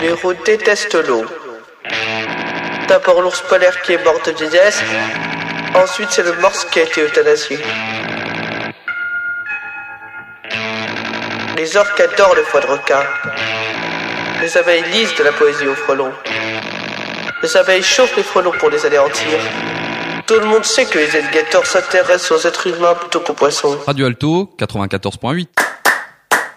Les héros détestent l'eau. D'abord l'ours polaire qui est mort de vieillesse, ensuite c'est le morse qui a été euthanasié. Les orques adorent le foie de requin. Les abeilles lisent de la poésie aux frelons. Les abeilles chauffent les frelons pour les anéantir. Tout le monde sait que les alligators s'intéressent aux êtres humains plutôt qu'aux poissons. Radio Alto 94.8.